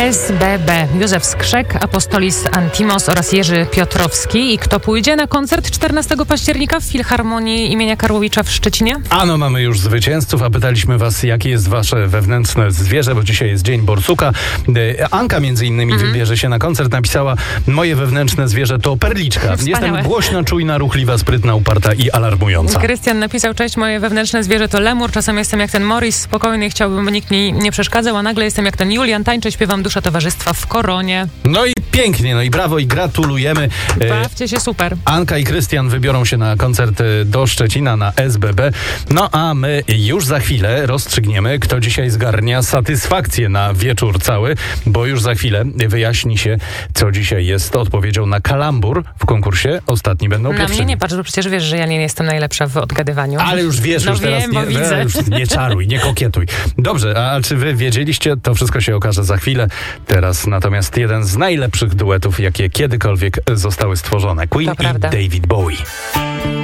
SBB, Józef Skrzek, Apostolis Antimos oraz Jerzy Piotrowski. I kto pójdzie na koncert 14 października w Filharmonii imienia Karłowicza w Szczecinie? Ano, mamy już zwycięzców, a pytaliśmy was, jakie jest wasze wewnętrzne zwierzę, bo dzisiaj jest Dzień Borsuka. Anka między innymi wybierze się na koncert, napisała: moje wewnętrzne zwierzę to perliczka. Wspaniałe. Jestem głośna, czujna, ruchliwa, sprytna, uparta i alarmująca. Krystian napisał: cześć, moje wewnętrzne zwierzę to lemur. Czasem jestem jak ten Morris, spokojny, chciałbym, by nikt mi nie przeszkadzał, a nagle jestem jak ten Julian, tańczę, śpiewam, dusza towarzystwa w koronie. No i pięknie, no i brawo i gratulujemy. Bawcie się super. Anka i Krystian wybiorą się na koncert do Szczecina na SBB. No a my już za chwilę rozstrzygniemy, kto dzisiaj zgarnia satysfakcję na wieczór cały, bo już za chwilę wyjaśni się, co dzisiaj jest odpowiedzią na kalambur w konkursie. Ostatni będą Na pierwszymi. mnie nie patrz, bo przecież wiesz, że ja nie jestem najlepsza w odgadywaniu. Ale już wiesz, no już wiem, teraz bo widzę. już nie czaruj, nie kokietuj. Dobrze, a czy wy wiedzieliście? To wszystko się okaże za chwilę. Teraz natomiast jeden z najlepszych duetów, jakie kiedykolwiek zostały stworzone. Queen To i prawda. David Bowie.